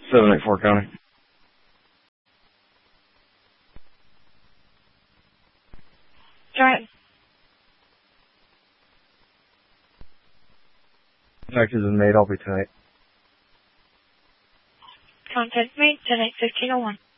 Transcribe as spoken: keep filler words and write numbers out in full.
seven eight four County. Right. Contact has been made. I'll be tonight. Contact made, ten eight fifteen oh one.